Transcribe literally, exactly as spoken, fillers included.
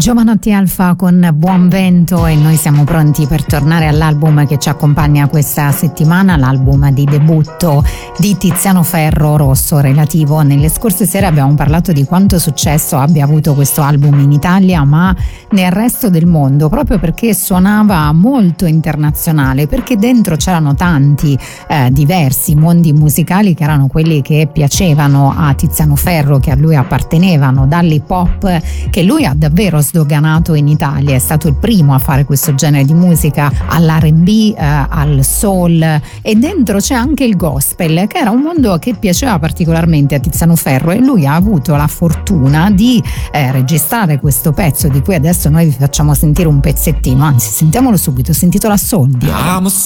Giovanotti Alfa con Buon Vento, e noi siamo pronti per tornare all'album che ci accompagna questa settimana, l'album di debutto di Tiziano Ferro, Rosso. Relativo, nelle scorse sere abbiamo parlato di quanto successo abbia avuto questo album in Italia ma nel resto del mondo, proprio perché suonava molto internazionale, perché dentro c'erano tanti eh, diversi mondi musicali che erano quelli che piacevano a Tiziano Ferro, che a lui appartenevano, dall'hip hop che lui ha davvero sdoganato in Italia, è stato il primo a fare questo genere di musica, all'R and B, eh, al soul, e dentro c'è anche il gospel, che era un mondo che piaceva particolarmente a Tiziano Ferro, e lui ha avuto la fortuna di eh, registrare questo pezzo di cui adesso noi vi facciamo sentire un pezzettino, anzi sentiamolo subito, si intitola Soldi. I'm a